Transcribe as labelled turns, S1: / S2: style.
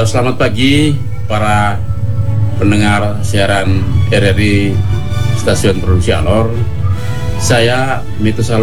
S1: Selamat pagi para pendengar siaran RRI Stasiun Produksi Alor. Saya Mitu